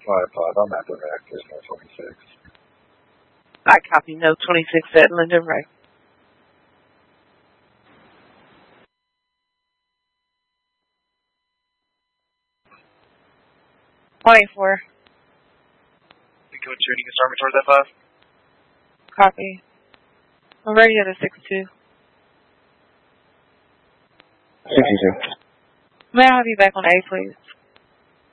5-5. I'm at the rack. There's no 26. I copy no 26 at Linden Ray. $24. Go to, and you can start me towards that 5. Copy. I'm ready at a 6-2. 62. May I have you back on A, please?